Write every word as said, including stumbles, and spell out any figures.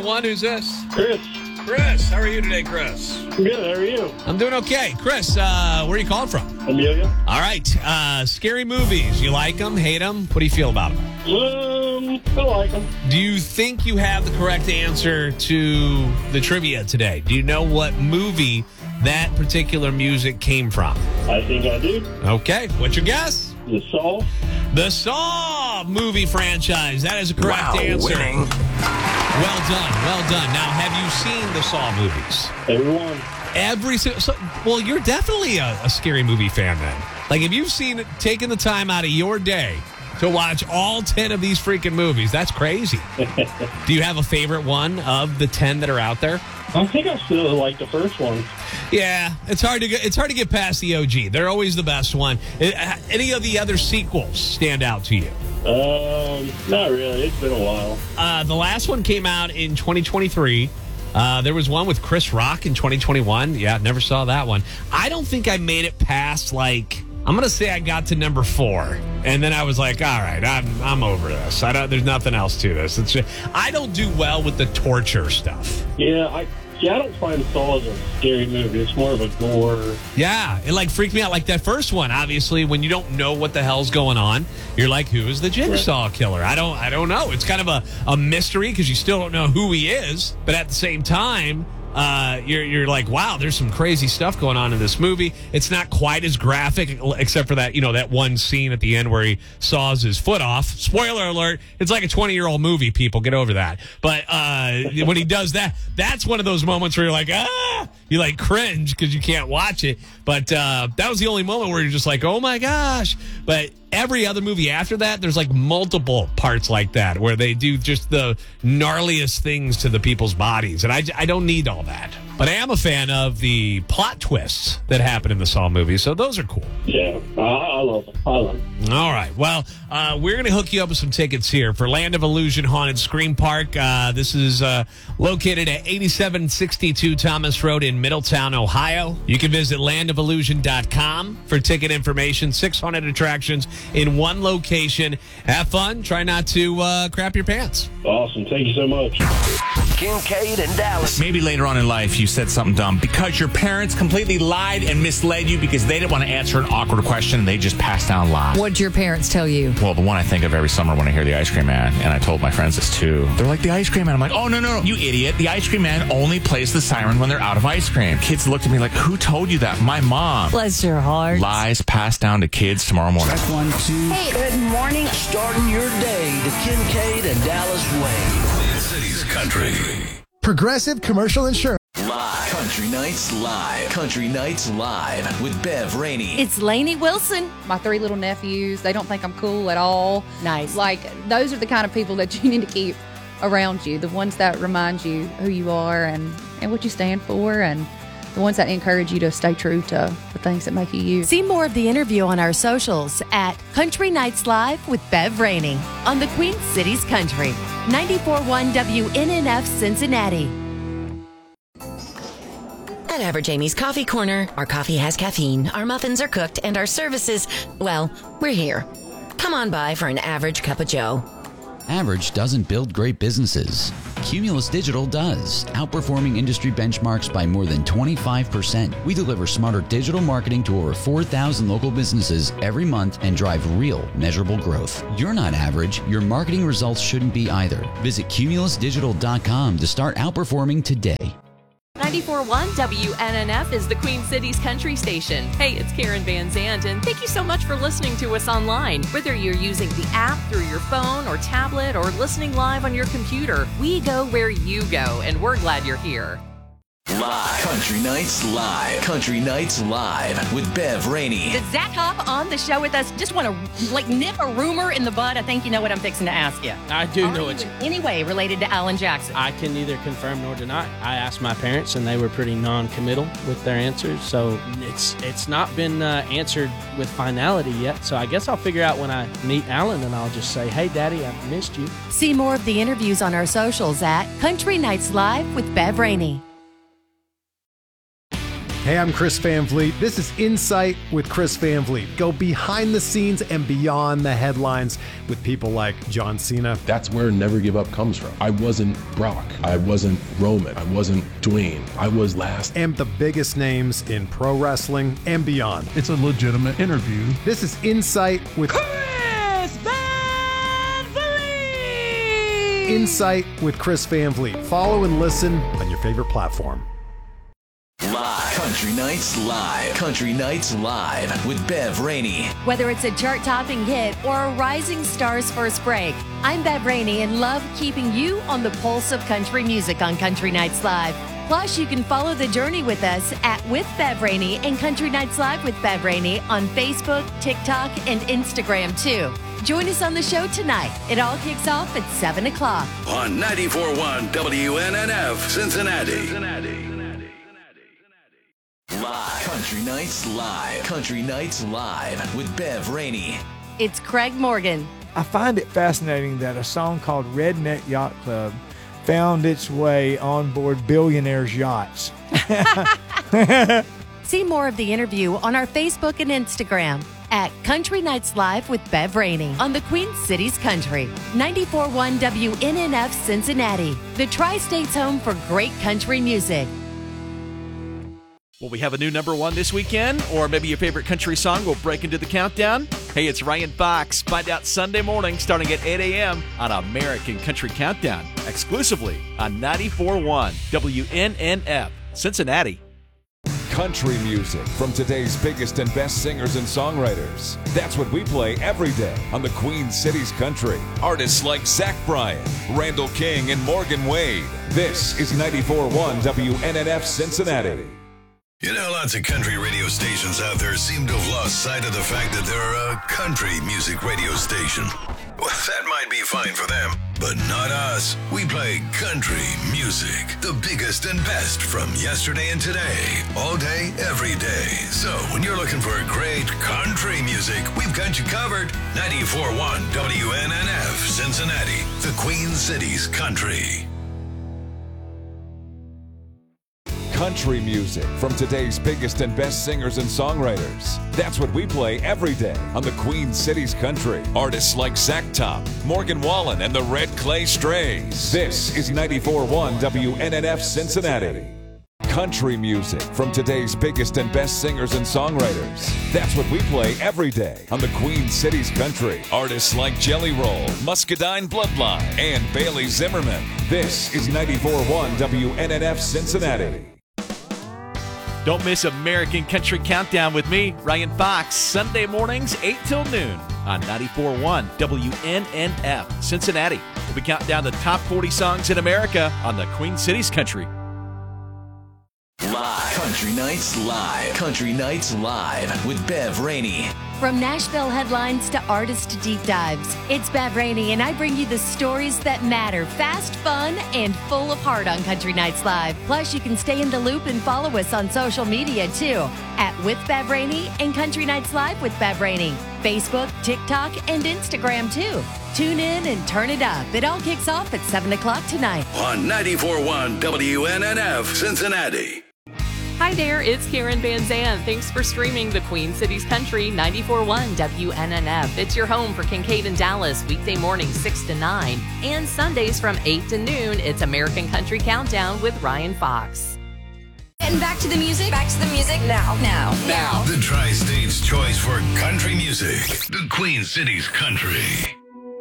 one. Who's this? Chris. Chris, how are you today, Chris? Good, how are you? I'm doing okay. Chris, uh, where are you calling from? Amelia. All right. Uh, scary movies. You like them, hate them? What do you feel about them? Um, I like them. Do you think you have the correct answer to the trivia today? Do you know what movie that particular music came from? I think I do. Okay. What's your guess? The Saw. The Saw movie franchise. That is a correct Wow, answer. winning. Well done. Well done. Now, have you seen the Saw movies? Everyone. Every si- so, well, you're definitely a, a scary movie fan then. Like, if you've seen it, taken the time out of your day to watch all ten of these freaking movies, that's crazy. Do you have a favorite one of the ten that are out there? I think I still like the first one. Yeah, it's hard to get, it's hard to get past the O G. They're always the best one. It, any of the other sequels stand out to you? Um, not really. It's been a while. Uh, the last one came out in twenty twenty-three. Uh, there was one with Chris Rock in twenty twenty-one. Yeah, never saw that one. I don't think I made it past, like, I'm going to say I got to number four. And then I was like, all right, I'm I'm over this. I don't, there's nothing else to this. It's just, I don't do well with the torture stuff. Yeah, I yeah, I don't find Saw as a scary movie. It's more of a gore. Yeah, it like freaked me out. Like that first one, obviously, when you don't know what the hell's going on, you're like, who is the Jigsaw Right. killer? I don't I don't know. It's kind of a, a mystery because you still don't know who he is. But at the same time, uh, you're you're like, wow, there's some crazy stuff going on in this movie. It's not quite as graphic, except for that, you know, that one scene at the end where he saws his foot off. Spoiler alert, it's like a twenty-year-old movie, people. Get over that. But uh, when he does that, that's one of those moments where you're like, ah! You like cringe because you can't watch it. But uh, that was the only moment where you're just like, oh my gosh. But every other movie after that, there's like multiple parts like that where they do just the gnarliest things to the people's bodies. And I, I don't need all that. But I am a fan of the plot twists that happen in the Saw movies. So those are cool. Yeah, I, I love them. I love them. All right. Well, uh, we're going to hook you up with some tickets here for Land of Illusion Haunted Scream Park. Uh, this is uh, located at eighty-seven sixty-two Thomas Road in Middletown, Ohio. You can visit land of illusion dot com for ticket information. six hundred attractions in one location. Have fun. Try not to uh, crap your pants. Awesome. Thank you so much. Kincaid and Dallas. Maybe later on in life you said something dumb because your parents completely lied and misled you because they didn't want to answer an awkward question and they just passed down lies. What'd your parents tell you? Well, the one I think of every summer when I hear the Ice Cream Man, and I told my friends this too. They're like, the Ice Cream Man. I'm like, oh, no, no, no, you idiot. The Ice Cream Man only plays the siren when they're out of ice cream. Kids looked at me like, who told you that? My mom. Bless your heart. Lies passed down to kids tomorrow morning. Track one, two. Hey. Good morning. Starting your day the Kincaid and Dallas way. Twin Cities Country. Progressive Commercial Insurance. Live. Country Nights Live. Country Nights Live with Bev Rainey. It's Lainey Wilson. My three little nephews, they don't think I'm cool at all. Nice. Like, those are the kind of people that you need to keep around you. The ones that remind you who you are and, and what you stand for, and the ones that encourage you to stay true to the things that make you you. See more of the interview on our socials at Country Nights Live with Bev Rainey on the Queen Cities Country. ninety-four point one W N N F Cincinnati. At Average Amy's Coffee Corner, our coffee has caffeine, our muffins are cooked, and our services, well, we're here. Come on by for an average cup of joe. Average doesn't build great businesses. Cumulus Digital does, outperforming industry benchmarks by more than twenty-five percent. We deliver smarter digital marketing to over four thousand local businesses every month and drive real, measurable growth. You're not average. Your marketing results shouldn't be either. Visit cumulus digital dot com to start outperforming today. ninety-four point one W N N F is the Queen Cities Country Station. Hey, it's Karen Van Zandt, and thank you so much for listening to us online. Whether you're using the app through your phone or tablet or listening live on your computer, we go where you go, and we're glad you're here. Live. Country Nights Live. Country Nights Live with Bev Rainey. Did Zach Hop on the show with us just want to like nip a rumor in the bud? I think you know what I'm fixing to ask you. I do Are know you it's in any way related to Alan Jackson. I can neither confirm nor deny. I asked my parents, and they were pretty non-committal with their answers. So it's it's not been uh, answered with finality yet. So I guess I'll figure out when I meet Alan, and I'll just say, "Hey, Daddy, I missed you." See more of the interviews on our socials at Country Nights Live with Bev Rainey. Hey, I'm Chris Van Vliet. This is Insight with Chris Van Vliet. Go behind the scenes and beyond the headlines with people like John Cena. That's where Never Give Up comes from. I wasn't Brock. I wasn't Roman. I wasn't Dwayne. I was last. And the biggest names in pro wrestling and beyond. It's a legitimate interview. This is Insight with Chris Van Vliet. Insight with Chris Van Vliet. Follow and listen on your favorite platform. Live. Country Nights Live. Country Nights Live with Bev Rainey. Whether it's a chart-topping hit or a rising star's first break, I'm Bev Rainey and love keeping you on the pulse of country music on Country Nights Live. Plus, you can follow the journey with us at With Bev Rainey and Country Nights Live with Bev Rainey on Facebook, TikTok, and Instagram, too. Join us on the show tonight. It all kicks off at seven o'clock. On ninety-four point one W N N F, Cincinnati. Cincinnati. Live. Country Nights Live. Country Nights Live with Bev Rainey. It's Craig Morgan. I find it fascinating that a song called Redneck Yacht Club found its way on board billionaires' yachts. See more of the interview on our Facebook and Instagram at Country Nights Live with Bev Rainey on the Queen Cities Country. ninety-four point one W N N F Cincinnati, the Tri-State's home for great country music. Will we have a new number one this weekend? Or maybe your favorite country song will break into the countdown? Hey, it's Ryan Fox. Find out Sunday morning starting at eight a.m. on American Country Countdown, exclusively on ninety-four point one W N N F, Cincinnati. Country music from today's biggest and best singers and songwriters. That's what we play every day on the Queen Cities Country. Artists like Zach Bryan, Randall King, and Morgan Wade. This is ninety-four point one W N N F Cincinnati. You know, lots of country radio stations out there seem to have lost sight of the fact that they're a country music radio station. Well, that might be fine for them, but not us. We play country music, the biggest and best from yesterday and today, all day, every day. So when you're looking for great country music, we've got you covered. ninety-four point one W N N F, Cincinnati, the Queen Cities Country. Country music from today's biggest and best singers and songwriters. That's what we play every day on the Queen Cities Country. Artists like Zach Top, Morgan Wallen, and the Red Clay Strays. This is ninety-four point one W N N F Cincinnati. Country music from today's biggest and best singers and songwriters. That's what we play every day on the Queen Cities Country. Artists like Jelly Roll, Muscadine Bloodline, and Bailey Zimmerman. This is ninety-four point one W N N F Cincinnati. Don't miss American Country Countdown with me, Ryan Fox, Sunday mornings, eight till noon on ninety-four point one W N N F, Cincinnati. We'll be counting down the top forty songs in America on the Queen Cities Country. Live. Country Nights Live. Country Nights Live with Bev Rainey. From Nashville headlines to artist deep dives, it's Bev Rainey, and I bring you the stories that matter, fast, fun, and full of heart on Country Nights Live. Plus, you can stay in the loop and follow us on social media, too, at With Bev Rainey and Country Nights Live with Bev Rainey. Facebook, TikTok, and Instagram, too. Tune in and turn it up. It all kicks off at seven o'clock tonight. On ninety-four point one W N N F, Cincinnati. Hi there, it's Karen Van Zandt. Thanks for streaming the Queen Cities Country ninety-four point one W N N F. It's your home for Kincaid and Dallas, weekday mornings six to nine. And Sundays from eight to noon, it's American Country Countdown with Ryan Fox. And back to the music. Back to the music now. Now. Now. The Tri-State's choice for country music. The Queen Cities Country.